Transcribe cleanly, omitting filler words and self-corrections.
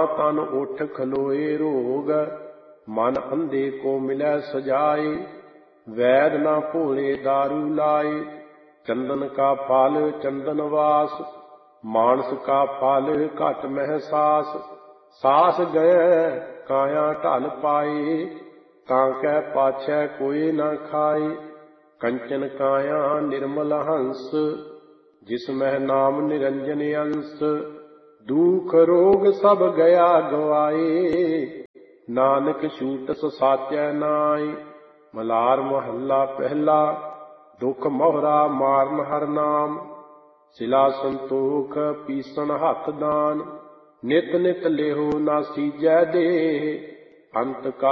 तन उठ खलोए रोग, मन अंधे को मिलै सजाए। वैद न भोले दारू लाए, चंदन का फल चंदन वास। मानस का फल घट मह सास, सास गए काया ढल पाए। ताकै पाछै कोई न खाए, कंचन काया निर्मल हंस। जिसमह नाम निरंजन अंश, दुख रोग सब गया गवाए। नानक छूटस साचै नाय। मलार महला पहला, दुख मोहरा मारन हर नाम। सिला संतोख पीसन हथ दान, नित नित लेहो ना सीजै देह। अंत